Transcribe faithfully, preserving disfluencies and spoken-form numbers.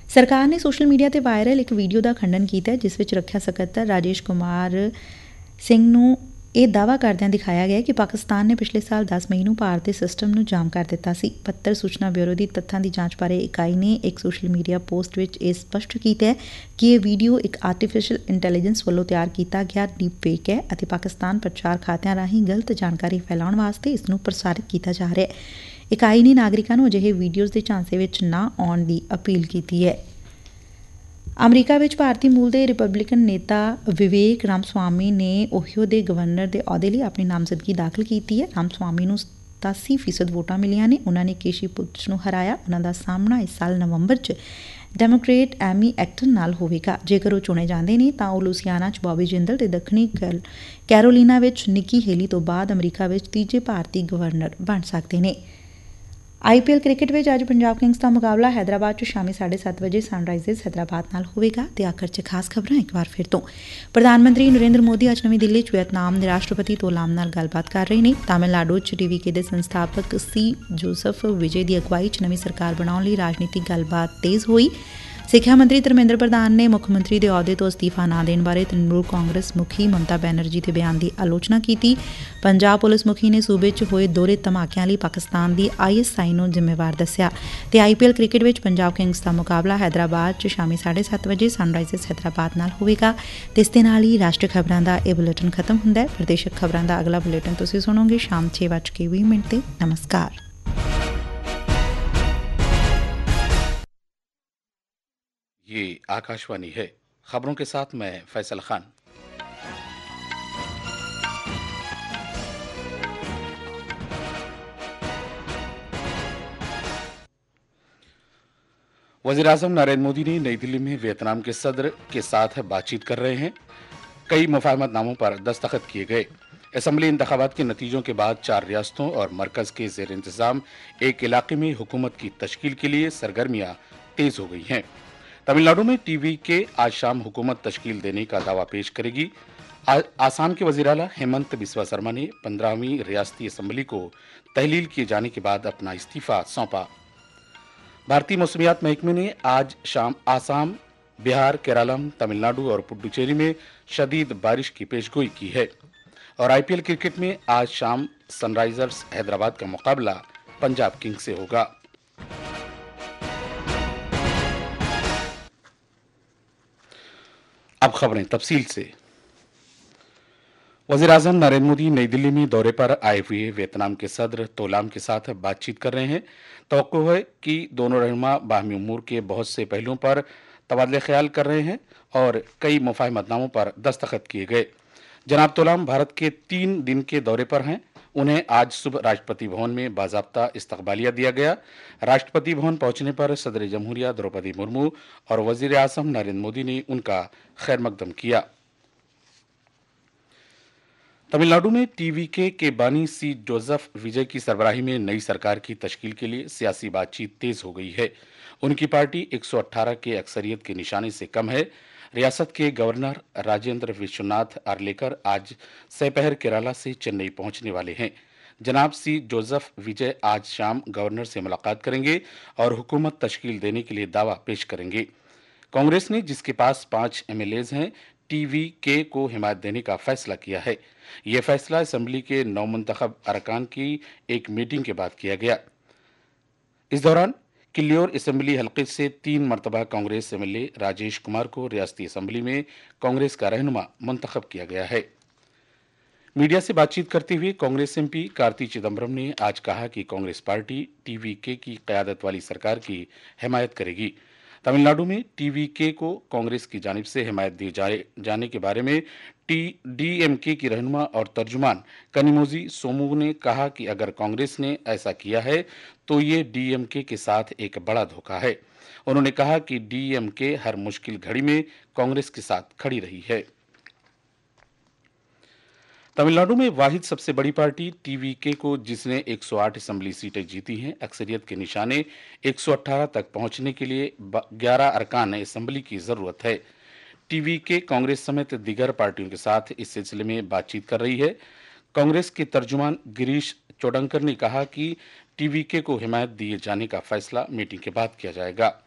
सरकार ने social media ਤੇ ਵਾਇਰਲ ਇੱਕ ਵੀਡੀਓ ਦਾ ਖੰਡਨ ਕੀਤਾ ਹੈ ਜਿਸ ਵਿੱਚ ਰੱਖਿਆ ਸਕੱਤਰ ਰਾਜੇਸ਼ ਕੁਮਾਰ ਸਿੰਘ ਨੂੰ ਇਹ ਦਾਅਵਾ ਕਰਦਿਆਂ ਦਿਖਾਇਆ ਗਿਆ ਕਿ ਪਾਕਿਸਤਾਨ ਨੇ ਪਿਛਲੇ ਸਾਲ ਦਸ ਮਈ ਨੂੰ ਭਾਰਤੀ ਸਿਸਟਮ ਨੂੰ ਜਾਮ ਕਰ ਦਿੱਤਾ ਸੀ। ਪੱਤਰ ਸੂਚਨਾ ਬਿਊਰੋ ਦੀ ਤੱਥਾਂ ਦੀ ਜਾਂਚ ਬਾਰੇ ਇਕਾਈ ਨੇ ਇੱਕ ਸੋਸ਼ਲ ਮੀਡੀਆ ਪੋਸਟ ਵਿੱਚ ਇਹ ਸਪਸ਼ਟ ਕੀਤਾ ਹੈ ਕਿ ਇਹ ਵੀਡੀਓ ਇੱਕ ਆਰਟੀਫੀਸ਼ੀਅਲ ਇੰਟੈਲੀਜੈਂਸ ਵੱਲੋਂ ਤਿਆਰ ਕੀਤਾ ਗਿਆ ਡੀਪ ਫੇਕ ਹੈ ਅਤੇ ਪਾਕਿਸਤਾਨ ਪ੍ਰਚਾਰ ਖਾਤਿਆਂ ਰਾਹੀਂ ਗਲਤ ਜਾਣਕਾਰੀ ਫੈਲਾਉਣ ਵਾਸਤੇ ਇਸ ਨੂੰ ਪ੍ਰਸਾਰਿਤ ਕੀਤਾ ਜਾ ਰਿਹਾ ਹੈ। ਇਕਾਈ ਨੇ ਨਾਗਰਿਕਾਂ ਨੂੰ ਅਜਿਹੇ ਵੀਡੀਓਜ਼ ਦੇ ਝਾਂਸੇ ਵਿੱਚ ਨਾ ਆਉਣ ਦੀ ਅਪੀਲ ਕੀਤੀ ਹੈ। ਅਮਰੀਕਾ ਵਿੱਚ ਭਾਰਤੀ ਮੂਲ ਦੇ ਰਿਪਬਲਿਕਨ ਨੇਤਾ ਵਿਵੇਕ ਰਾਮਸਵਾਮੀ ਨੇ ਓਹੀਓ ਦੇ ਗਵਰਨਰ ਦੇ ਅਹੁਦੇ ਲਈ ਆਪਣੀ ਨਾਮਜ਼ਦਗੀ ਦਾਖਲ ਕੀਤੀ ਹੈ। ਰਾਮਸਵਾਮੀ ਨੂੰ ਸਤਾਸੀ ਫੀਸਦ ਵੋਟਾਂ ਮਿਲੀਆਂ ਨੇ। ਉਨ੍ਹਾਂ ਨੇ ਕੇਸ਼ੀ ਪੁੱਛ ਨੂੰ ਹਰਾਇਆ। ਉਨ੍ਹਾਂ ਦਾ ਸਾਹਮਣਾ ਇਸ ਸਾਲ ਨਵੰਬਰ 'ਚ ਡੈਮੋਕ੍ਰੇਟ ਐਮੀ ਐਕਟਨ ਨਾਲ ਹੋਵੇਗਾ। ਜੇਕਰ ਉਹ ਚੁਣੇ ਜਾਂਦੇ ਨੇ ਤਾਂ ਉਹ ਲੁਸਿਆਨਾ 'ਚ ਬੌਬੀ ਜਿੰਦਲ ਤੇ ਦੱਖਣੀ ਕੈਰੋਲੀਨਾ ਵਿੱਚ ਨਿੱਕੀ ਹੇਲੀ ਤੋਂ ਬਾਅਦ ਅਮਰੀਕਾ ਵਿੱਚ ਤੀਜੇ ਭਾਰਤੀ ਗਵਰਨਰ ਬਣ ਸਕਦੇ ਨੇ। ਆਈ ਪੀ ਐਲ ਕ੍ਰਿਕਟ ਵਿੱਚ ਅੱਜ ਪੰਜਾਬ ਕਿੰਗਸ ਦਾ ਮੁਕਾਬਲਾ ਹੈਦਰਾਬਾਦ 'ਚ ਸ਼ਾਮੀ ਸਾਢੇ ਸੱਤ ਵਜੇ ਸਨਰਾਈਜ਼ਰਸ ਹੈਦਰਾਬਾਦ ਨਾਲ ਹੋਵੇਗਾ। ਤੇ ਆਖਰ 'ਚ ਖਾਸ ਖਬਰਾਂ ਇੱਕ ਵਾਰ ਫਿਰ ਤੋਂ ਪ੍ਰਧਾਨ ਮੰਤਰੀ ਨਰਿੰਦਰ ਮੋਦੀ ਅੱਜ ਨਵੀਂ ਦਿੱਲੀ 'ਚ ਵੀਅਤਨਾਮ ਦੇ ਰਾਸ਼ਟਰਪਤੀ ਤੋਲਾਮ ਨਾਲ ਗੱਲਬਾਤ ਕਰ ਰਹੇ ਨੇ। ਤਾਮਿਲਨਾਡੂ 'ਚ ਟੀ ਵੀ ਕੇ ਦੇ ਸੰਸਥਾਪਕ ਸੀ ਜੋਸਫ ਵਿਜੇ ਦੀ ਅਗਵਾਈ 'ਚ ਨਵੀਂ ਸਰਕਾਰ ਬਣਾਉਣ ਲਈ ਰਾਜਨੀਤਿਕ ਗੱਲਬਾਤ ਤੇਜ਼ ਹੋਈ। ਸਿੱਖਿਆ ਮੰਤਰੀ ਧਰਮੇਂਦਰ ਪ੍ਰਧਾਨ ਨੇ ਮੁੱਖ ਮੰਤਰੀ ਦੇ ਅਹੁਦੇ ਤੋਂ ਅਸਤੀਫਾ ਨਾ ਦੇਣ ਬਾਰੇ ਤ੍ਰਿਣਮੂਲ ਕਾਂਗਰਸ ਮੁਖੀ ਮਮਤਾ ਬੈਨਰਜੀ ਦੇ ਬਿਆਨ ਦੀ ਆਲੋਚਨਾ ਕੀਤੀ। ਪੰਜਾਬ ਪੁਲਿਸ ਮੁਖੀ ਨੇ ਸੂਬੇ 'ਚ ਹੋਏ ਦੋਹਰੇ ਧਮਾਕਿਆਂ ਲਈ ਪਾਕਿਸਤਾਨ ਦੀ ਆਈ ਐਸ ਆਈ ਨੂੰ ਜ਼ਿੰਮੇਵਾਰ ਦੱਸਿਆ। ਤੇ ਆਈ ਪੀ ਐਲ ਕ੍ਰਿਕਟ ਵਿੱਚ ਪੰਜਾਬ ਕਿੰਗਸ ਦਾ ਮੁਕਾਬਲਾ ਹੈਦਰਾਬਾਦ 'ਚ ਸ਼ਾਮੀ ਸਾਢੇ ਸੱਤ ਵਜੇ ਸਨਰਾਈਜ਼ਰਸ ਹੈਦਰਾਬਾਦ ਨਾਲ ਹੋਵੇਗਾ। ਤੇ ਇਸ ਦੇ ਨਾਲ ਹੀ ਰਾਸ਼ਟਰੀ ਖਬਰਾਂ ਦਾ ਇਹ ਬੁਲੇਟਿਨ ਖਤਮ ਹੁੰਦਾ ਹੈ। ਪ੍ਰਦੇਸ਼ਕ ਖਬਰਾਂ ਦਾ ਅਗਲਾ ਬੁਲੇਟਿਨ ਤੁਸੀਂ ਸੁਣੋਗੇ ਸ਼ਾਮ ਛੇ ਵੱਜ ਕੇ ਵੀਹ ਮਿੰਟ ਤੇ। ਨਮਸਕਾਰ। ये आकाशवाणी है। खबरों के साथ मैं फैसल खान। वज़ीर-ए-आज़म नरेंद्र मोदी ने नई दिल्ली में वियतनाम के सदर के साथ बातचीत कर रहे हैं। कई मुफाहमतनामों पर दस्तखत किए गए। असम्बली इंतखाबात के नतीजों के बाद चार रियासतों और मरकज के ज़ेर इंतज़ाम एक इलाके में हुकूमत की तश्कील के लिए सरगर्मियां तेज हो गई हैं। तमिलनाडु में टीवी के आज शाम हुकूमत तश्कील देने का दावा पेश करेगी। आ, आसाम के वज़ीर आला हेमंत बिस्वा शर्मा ने पंद्रहवीं रियासती असम्बली को तहलील किए जाने के बाद अपना इस्तीफा सौंपा। भारतीय मौसमियात महकमे ने आज शाम आसाम, बिहार, केरलम, तमिलनाडु और पुडुचेरी में शदीद बारिश की पेशगोई की है। और आई पी एल क्रिकेट में आज शाम सनराइजर्स हैदराबाद का मुकाबला पंजाब किंग्स से होगा। अब खबरें तफसील से। वज़ीर-ए-आज़म नरेंद्र मोदी नई दिल्ली में दौरे पर आए हुए वियतनाम के सदर तोलाम के साथ बातचीत कर रहे हैं। तवक्को है कि दोनों रहनुमा बाहमी उमूर के बहुत से पहलुओं पर तबादले ख्याल कर रहे हैं और कई मुफाहमतनामों पर दस्तखत किए गए। जनाब तोलाम भारत के तीन दिन के दौरे पर हैं। उन्हें आज सुबह राष्ट्रपति भवन में बाज़ाब्ता इस्तकबालिया दिया गया। राष्ट्रपति भवन पहुंचने पर सदर जमहूरिया द्रौपदी मुर्मू और वज़ीर-ए-आज़म नरेंद्र मोदी ने उनका खैर मकदम किया। तमिलनाडु में टीवी के के बानी सी जोसेफ विजय की सरबराही में नई सरकार की तश्कील के लिए सियासी बातचीत तेज हो गई है। उनकी पार्टी एक सौ अठारह के अक्सरियत के निशाने से कम है। रियासत के गवर्नर राजेंद्र विश्वनाथ आर्लेकर आज सपहर केरला से चेन्नई पहुंचने वाले हैं। जनाब सी जोसेफ विजय आज शाम गवर्नर से मुलाकात करेंगे और हुकूमत तश्कील देने के लिए दावा पेश करेंगे। कांग्रेस ने, जिसके पास पांच एम एल एज हैं, टीवी के को हिमायत देने का फैसला किया है। यह फैसला असम्बली के नवमुंतखब अरकान की एक मीटिंग के बाद किया गया। इस दौरान किल्लियोर असम्बली हल्के से तीन मरतबा Congress M L A Rajesh Kumar को रियासती असम्बली में कांग्रेस का रहनुमा मुंतखब किया गया है। मीडिया से बातचीत करते हुए कांग्रेस एम पी कार्ति चिदम्बरम ने आज कहा कि कांग्रेस पार्टी टीवी के की क़यादत वाली सरकार की हिमायत करेगी। तमिलनाडु में टीवी के को कांग्रेस की जानिब से हिमायत दिए जाए जाने के बारे में टी डी एम के की रहनुमा और तर्जुमान कनिमोजी सोमू ने कहा कि अगर कांग्रेस ने ऐसा किया है तो ये डी एम के के साथ एक बड़ा धोखा है। उन्होंने कहा कि डी एम के हर मुश्किल घड़ी में कांग्रेस के साथ खड़ी रही है। तमिलनाडु में वाहिद सबसे बड़ी पार्टी टीवी के को, जिसने एक सौ आठ असम्बली सीटें जीती हैं, अक्सरियत के निशाने एक सौ अठारह तक पहुंचने के लिए ग्यारह अरकान असम्बली की जरूरत है। टीवी के कांग्रेस समेत दीगर पार्टियों के साथ इस सिलसिले में बातचीत कर रही है। कांग्रेस के तर्जुमान गिरीश चोडंकर ने कहा कि टीवी के को हिमायत दिए जाने का फैसला मीटिंग के बाद किया जाएगा।